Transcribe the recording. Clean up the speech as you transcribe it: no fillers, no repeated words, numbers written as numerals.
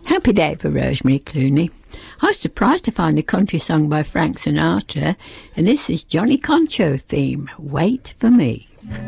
Happy day for Rosemary Clooney. I was surprised to find a country song by Frank Sinatra, and this is Johnny Concho theme, Wait for Me.